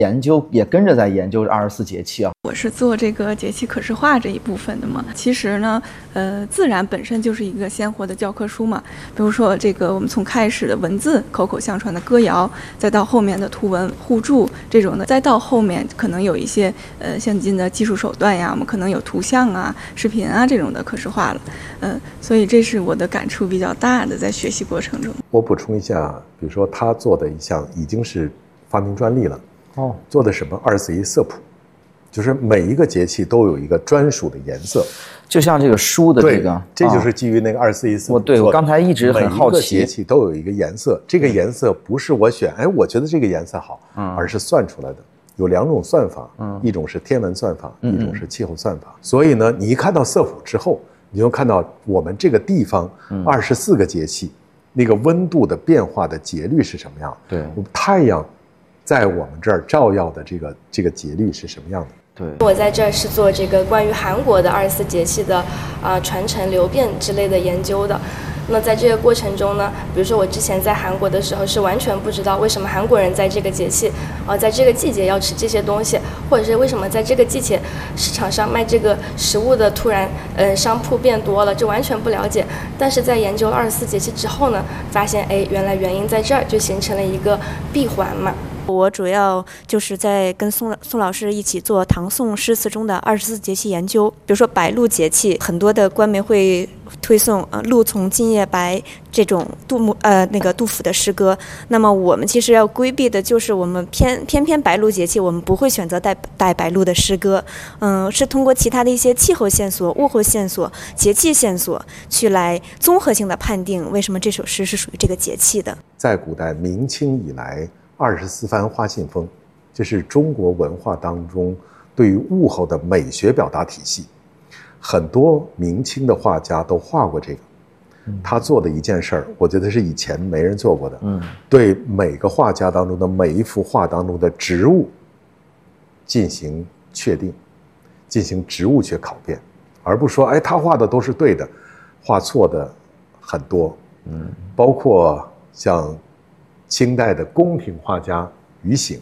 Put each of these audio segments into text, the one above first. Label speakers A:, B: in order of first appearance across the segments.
A: 研究也跟着在研究24节气啊。
B: 我是做这个节气可视化这一部分的嘛。其实呢，自然本身就是一个鲜活的教科书嘛。比如说这个我们从开始的文字口口相传的歌谣，再到后面的图文互助这种的，再到后面可能有一些现今的技术手段呀，我们可能有图像啊、视频啊这种的可视化了。所以这是我的感触比较大的，在学习过程中。
C: 我补充一下，比如说他做的一项已经是发明专利了。做的什么21色谱，就是每一个节气都有一个专属的颜色，
A: 就像这个书的这个，
C: 这就是基于那个21色谱。
A: 我刚才一直很好奇，
C: 每一个节气都有一个颜色，这个颜色不是我选，我觉得这个颜色好，而是算出来的。有2种算法，一种是天文算法，一种是气候算法。所以呢，你一看到色谱之后，你就看到我们这个地方24个节气那个温度的变化的节律是什么样？
A: 对，
C: 太阳在我们这儿照耀的这个节律是什么样的？
A: 对，
D: 我在这儿是做这个关于韩国的24节气的传承流变之类的研究的。那在这个过程中呢，比如说我之前在韩国的时候是完全不知道为什么韩国人在这个节气在这个季节要吃这些东西，或者是为什么在这个季节市场上卖这个食物的突然商铺变多了，这完全不了解。但是在研究了24节气之后呢，发现原来原因在这儿，就形成了一个闭环嘛。
E: 我主要就是在跟宋老师一起做唐宋诗词中的24节气研究。比如说白露节气，很多的官媒会推送露从今夜白这种杜甫的诗歌。那么我们其实要规避的就是我们偏白露节气，我们不会选择带白露的诗歌，是通过其他的一些气候线索、物候线索、节气线索去来综合性的判定为什么这首诗是属于这个节气的。
C: 在古代明清以来，24番花信风，这是中国文化当中对于物候的美学表达体系。很多明清的画家都画过这个。他做的一件事儿，我觉得是以前没人做过的。对每个画家当中的每一幅画当中的植物进行确定，进行植物学考辨，而不说他画的都是对的，画错的很多。包括像清代的宫廷画家于醒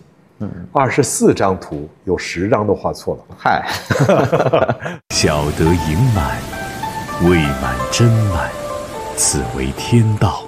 C: ，24张图有10张都画错了。
A: 嗨，
F: 小得盈满，未满斟满，此为天道。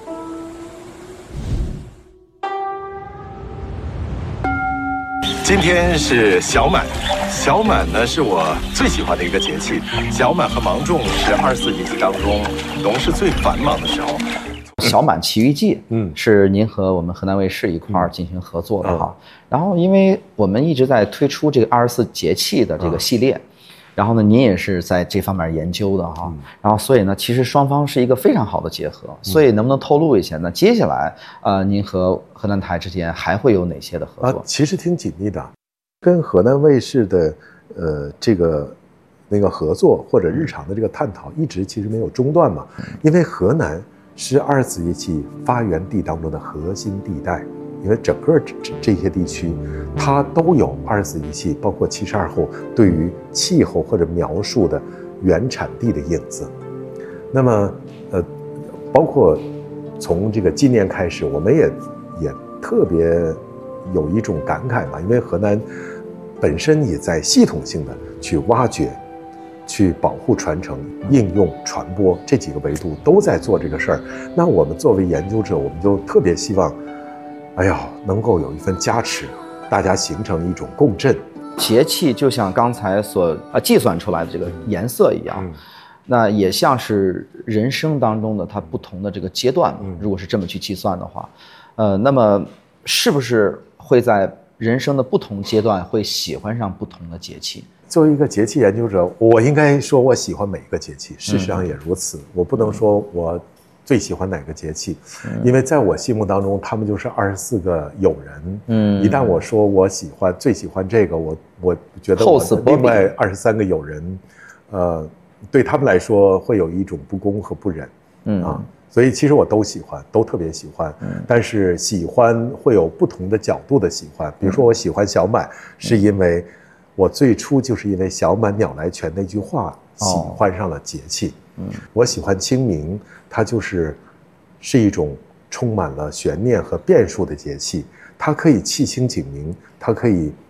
F: 今天是小满，小满呢是我最喜欢的一个节气。小满和芒种是24节气当中农事最繁忙的时候。
A: 小满奇遇记，是您和我们河南卫视一块儿进行合作的哈。然后，因为我们一直在推出这个24节气的这个系列，然后呢，您也是在这方面研究的哈。然后，所以呢，其实双方是一个非常好的结合。所以，能不能透露一下呢？接下来，您和河南台之间还会有哪些的合作？
C: 其实挺紧密的，跟河南卫视的那个合作或者日常的这个探讨，一直其实没有中断嘛。因为河南是24节气发源地当中的核心地带，因为整个这些地区，它都有24节气，包括72候对于气候或者描述的原产地的影子。那么，包括从这个今年开始，我们也特别有一种感慨嘛，因为河南本身也在系统性的去挖掘、去保护、传承、应用、传播这几个维度都在做这个事儿。那我们作为研究者，我们就特别希望，能够有一份加持，大家形成一种共振。
A: 节气就像刚才所计算出来的这个颜色一样，那也像是人生当中的它不同的这个阶段。如果是这么去计算的话，那么是不是会在人生的不同阶段会喜欢上不同的节气？
C: 作为一个节气研究者，我应该说我喜欢每一个节气，事实上也如此。我不能说我最喜欢哪个节气，因为在我心目当中，他们就是24个友人。一旦我说我最喜欢这个，我觉得我另外23个友人，对他们来说会有一种不公和不忍。所以其实我都喜欢，都特别喜欢。但是喜欢会有不同的角度的喜欢。比如说我喜欢小满，是因为我最初就是因为小满鸟来泉那句话喜欢上了节气。我喜欢清明，它是一种充满了悬念和变数的节气， 它可以气清景明，它可以